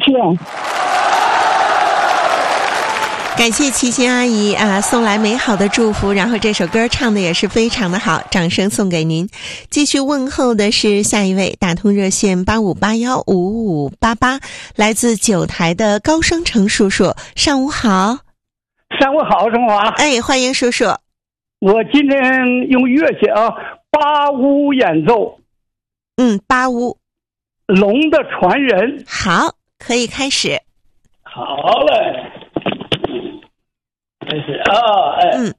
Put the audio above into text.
谢。 感谢齐心阿姨送来美好的祝福，然后这首歌唱的也是非常的好，掌声送给您。继续问候的是下一位，打通热线85815588，来自9台的高双成叔叔，上午好。 上午好，中华。 哎，欢迎叔叔。 我今天用乐器八乌演奏。 八乌。 龙的传人。 好，可以开始。 好嘞。开始